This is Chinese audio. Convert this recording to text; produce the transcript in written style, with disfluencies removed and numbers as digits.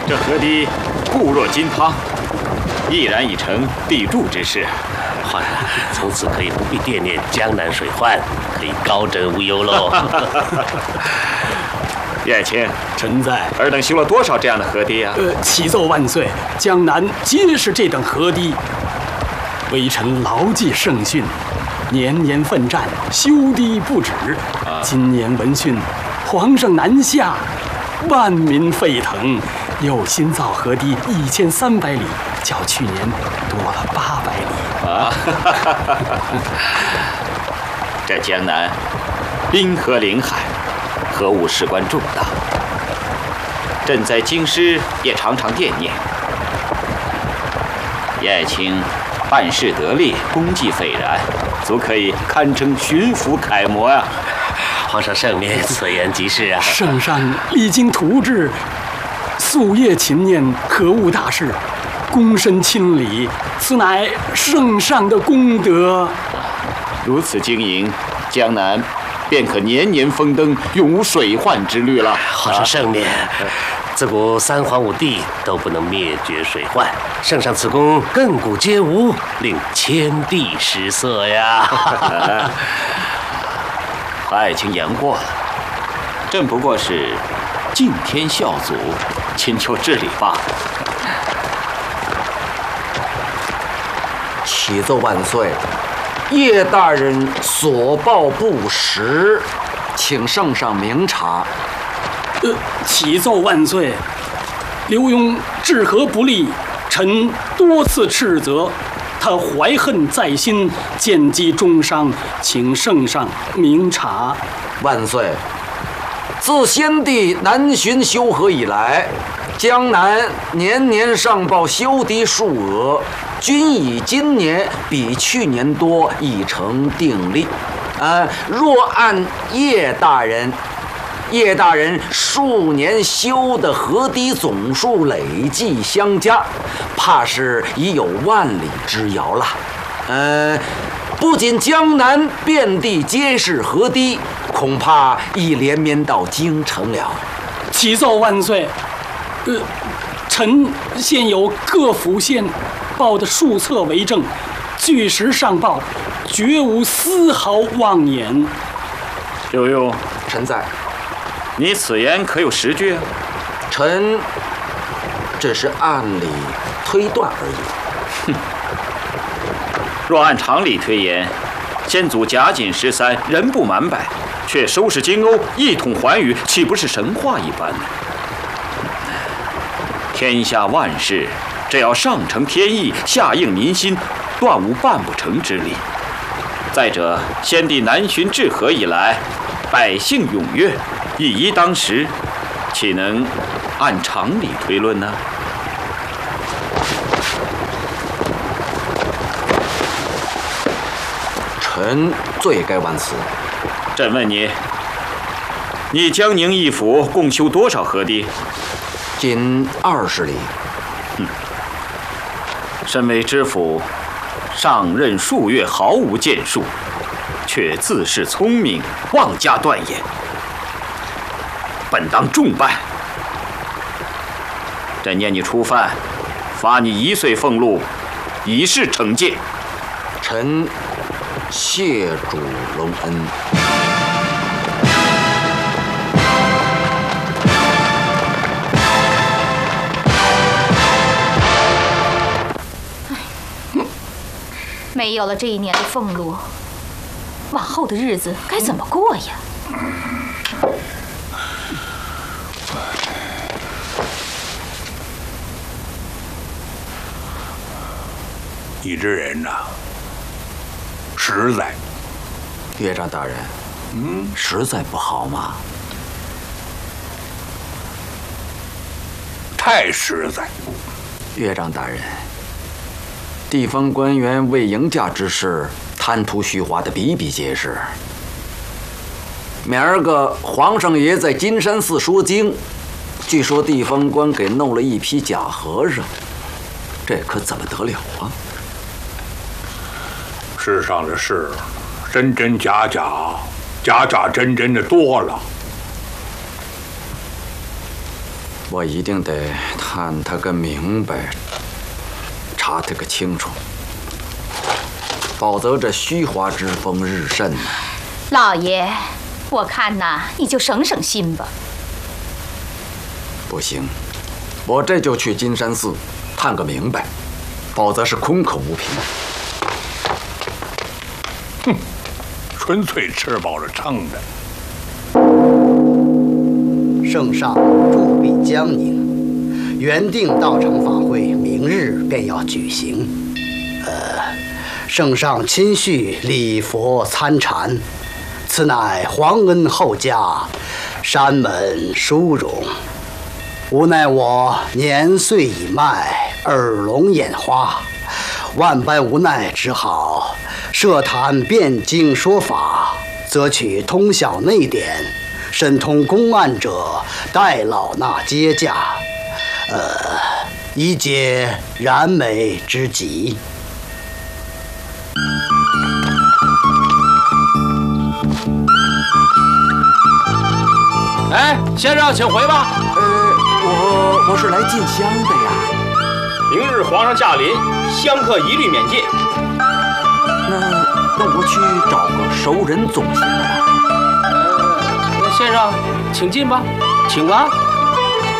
这河堤固若金汤，毅然已成砥柱之势。 皇上，从此可以不必惦念江南水患，可以高枕无忧喽。 叶青， 臣在。 尔等修了多少这样的河堤啊？ 启奏万岁，江南皆是这等河堤。微臣牢记圣训，年年奋战，修堤不止。今年闻讯，皇上南下，万民沸腾，又新造河堤1300里，较去年多了800里。 啊，这江南滨河临海，河务事关重大，朕在京师也常常惦念。叶青办事得力，功绩斐然，足可以堪称巡抚楷模啊！ 皇上圣明，此言极是啊！ 圣上励精图治，夙夜勤念河务大事，躬身亲礼，此乃圣上的功德。 如此经营，江南便可年年丰登，永无水患之虑了。 皇上圣明，自古三皇五帝都不能灭绝水患，圣上此功亘古皆无，令天地失色呀！ 爱卿言过了，朕不过是敬天孝祖，请求治理罢了。 启奏万岁，叶大人所报不实，请圣上明察。 启奏万岁，刘墉治河不力，臣多次斥责，他怀恨在心，见机中伤，请圣上明察。 万岁，自先帝南巡修河以来，江南年年上报修堤数额，均以今年比去年多，已成定例。若按叶大人数年修的河堤总数累计相加，怕是已有万里之遥了。不仅江南遍地皆是河堤，恐怕已连绵到京城了。 启奏万岁，臣现有各府县报的数册为证，据实上报，绝无丝毫妄言。 刘墉， 臣在。 你此言可有实据啊？ 臣只是按理推断而已。 哼！若按常理推演，先祖贾景13人不满百，却收拾金瓯，一统寰宇，岂不是神话一般呢？天下万事，只要上承天意，下应民心，断无办不成之理。再者，先帝南巡治河以来，百姓踊跃，一宜当时，岂能按常理推论呢？ 臣罪该万死。 朕问你，你江宁一府共修多少河堤？ 仅20里。 身为知府，上任数月，毫无建树，却自恃聪明，妄加断言，本当重办。朕念你初犯，罚你1岁俸禄，以示惩戒。 臣谢主隆恩。 没有了这一年的俸禄，往后的日子该怎么过呀？ 你这人呐，实在。 岳丈大人，实在不好吗？ 太实在。 岳丈大人，地方官员为迎驾之事贪图虚华的比比皆是。明儿个皇上爷在金山寺说经，据说地方官给弄了一批假和尚，这可怎么得了啊？ 世上的事，真真假假，假假真真的多了。 我一定得探他个明白，查他个清楚，否则这虚华之风日甚呐。 老爷，我看呐，你就省省心吧。 不行，我这就去金山寺探个明白，否则是空口无凭。 哼，纯粹吃饱了撑的。 圣上驻跸江宁，原定道场法会明日便要举行。圣上亲叙礼佛参禅，此乃皇恩厚加，山门殊荣。无奈我年岁已迈，耳聋眼花，万般无奈，只好设坛辩经说法，则取通晓内典，神通公案者代老衲接驾，以解燃眉之急。 哎，先生，请回吧。 我是来进香的呀。 明日皇上驾临，香客一律免进。 那我去找个熟人总行了。 那先生，请进吧，请吧。